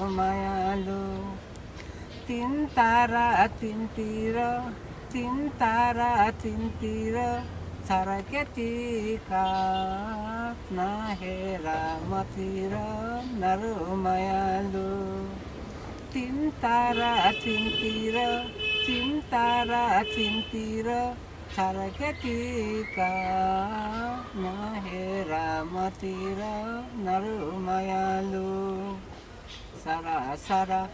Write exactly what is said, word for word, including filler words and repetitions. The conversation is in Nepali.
मायालु तिन तारा तिनतिर तिन तारा तिनतिर छरकेटीका नहेर मतिर नरु मायालु तिन तारा तिनतिर तिन तारा तिनतिर छरकेटीका नहेर मतिर नरु मायालु सरा सरा